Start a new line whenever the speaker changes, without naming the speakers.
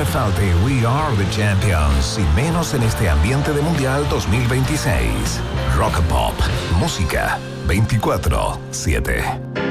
falte We Are the Champions y menos en este ambiente de Mundial 2026. Rock and Pop, música 24/7.